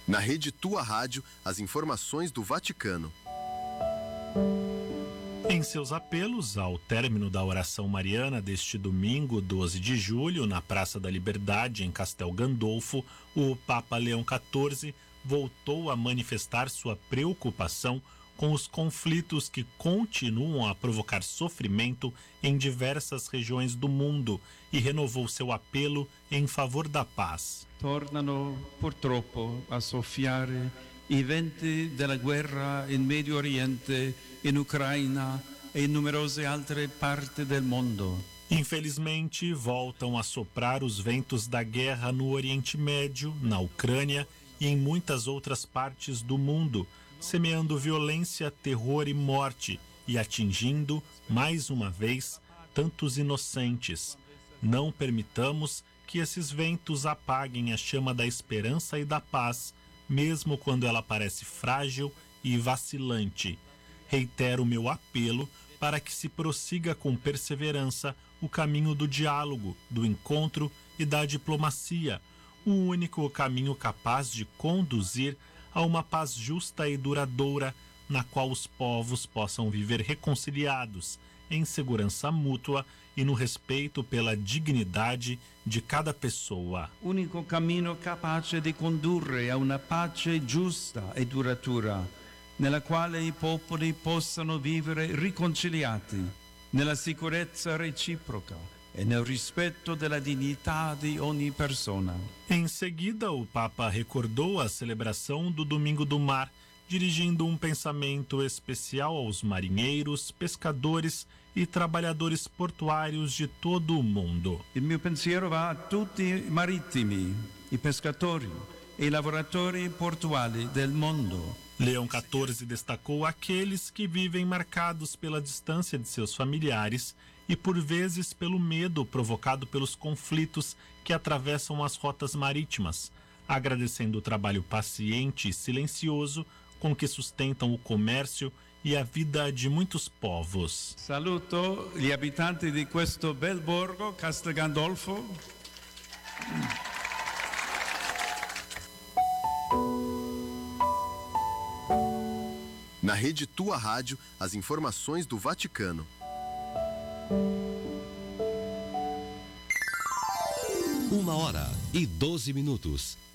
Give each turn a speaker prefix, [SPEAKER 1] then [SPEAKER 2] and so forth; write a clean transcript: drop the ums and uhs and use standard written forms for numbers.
[SPEAKER 1] Na rede Tua Rádio, as informações do Vaticano.
[SPEAKER 2] Em seus apelos ao término da oração mariana deste domingo, 12 de julho, na Praça da Liberdade, em Castel Gandolfo, o Papa Leão XIV voltou a manifestar sua preocupação com os conflitos que continuam a provocar sofrimento em diversas regiões do mundo e renovou seu apelo em favor da paz.
[SPEAKER 3] Tornano purtroppo a soffiare i venti della guerra in Medio Oriente, in Ucraina e in numerose altre parti del mondo.
[SPEAKER 2] Infelizmente, voltam a soprar os ventos da guerra no Oriente Médio, na Ucrânia e em muitas outras partes do mundo, semeando violência, terror e morte e atingindo, mais uma vez, tantos inocentes. Não permitamos que esses ventos apaguem a chama da esperança e da paz, mesmo quando ela parece frágil e vacilante. Reitero meu apelo para que se prossiga com perseverança o caminho do diálogo, do encontro e da diplomacia, o único caminho capaz de conduzir a uma paz justa e duradoura, na qual os povos possam viver reconciliados, em segurança mútua e no respeito pela dignidade de cada pessoa.
[SPEAKER 3] Unico cammino capace di condurre a una pace giusta e duratura, nella quale i popoli possano vivere riconciliati, nella sicurezza reciproca e nel rispetto della dignità di ogni persona.
[SPEAKER 2] Em seguida, o Papa recordou a celebração do Domingo do Mar, dirigindo um pensamento especial aos marinheiros, pescadores e trabalhadores portuários de todo o mundo.
[SPEAKER 3] Il mio pensiero va a tutti i marittimi, i pescatori e i lavoratori portuali del mondo.
[SPEAKER 2] Leão XIV destacou aqueles que vivem marcados pela distância de seus familiares e por vezes pelo medo provocado pelos conflitos que atravessam as rotas marítimas, agradecendo o trabalho paciente e silencioso com que sustentam o comércio e a vida de muitos povos.
[SPEAKER 3] Saluto gli abitanti di questo bel borgo, Castel Gandolfo.
[SPEAKER 1] Na rede Tua Rádio, as informações do Vaticano.
[SPEAKER 4] 1h12.